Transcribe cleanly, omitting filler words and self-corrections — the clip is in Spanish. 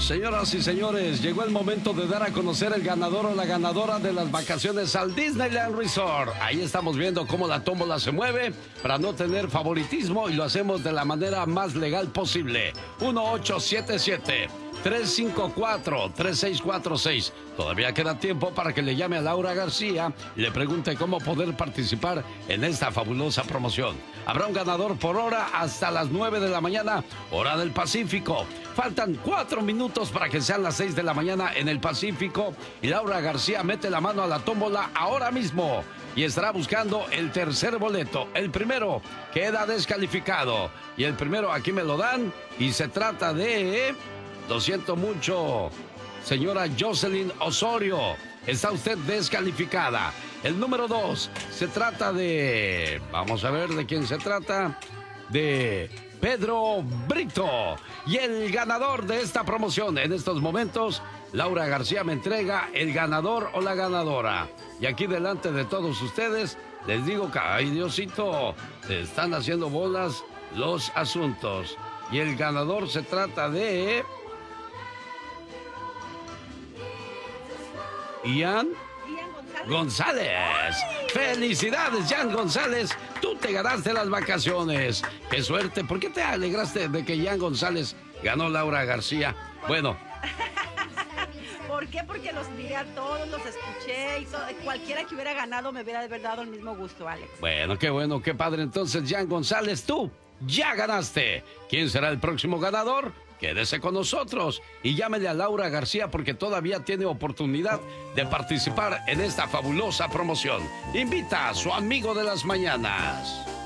Señoras y señores, llegó el momento de dar a conocer el ganador o la ganadora de las vacaciones al Disneyland Resort. Ahí estamos viendo cómo la tómbola se mueve para no tener favoritismo y lo hacemos de la manera más legal posible. 1877-354-3646. Todavía queda tiempo para que le llame a Laura García y le pregunte cómo poder participar en esta fabulosa promoción. Habrá un ganador por hora hasta las 9 de la mañana, hora del Pacífico. Faltan 4 minutos para que sean las 6 de la mañana en el Pacífico y Laura García mete la mano a la tómbola ahora mismo y estará buscando el tercer boleto. El primero queda descalificado y el primero aquí me lo dan y se trata de... Lo siento mucho, señora Jocelyn Osorio. Está usted descalificada. El número 2 se trata de... Vamos a ver de quién se trata. De Pedro Brito. Y el ganador de esta promoción en estos momentos, Laura García me entrega el ganador o la ganadora. Y aquí delante de todos ustedes les digo que, ay Diosito, se están haciendo bolas los asuntos. Y el ganador se trata de... Ian González. ¡Felicidades, Ian González! Tú te ganaste las vacaciones. ¡Qué suerte! ¿Por qué te alegraste de que Ian González ganó Laura García? Bueno. ¿Por qué? Porque los miré a todos, los escuché y todo. Cualquiera que hubiera ganado me hubiera dado el mismo gusto, Alex. Bueno, qué padre. Entonces, Ian González, tú ya ganaste. ¿Quién será el próximo ganador? Quédese con nosotros y llámele a Laura García porque todavía tiene oportunidad de participar en esta fabulosa promoción. Invita a su amigo de las mañanas.